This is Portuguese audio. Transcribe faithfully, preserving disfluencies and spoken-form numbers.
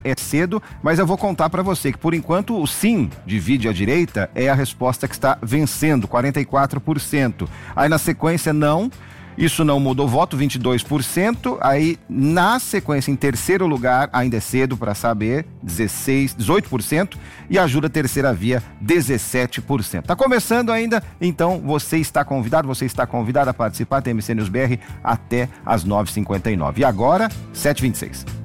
É cedo, mas eu vou contar para você que, por enquanto, o sim divide à direita é a resposta que está vencendo, quarenta e quatro por cento. Aí na sequência, não. Isso não mudou voto, vinte e dois por cento. Aí, na sequência, em terceiro lugar, ainda é cedo para saber, dezesseis, dezoito por cento. E ajuda terceira via, dezessete por cento. Tá começando ainda, então você está convidado, você está convidado a participar. T M C News B R até às nove e cinquenta e nove. E agora, sete e vinte e seis.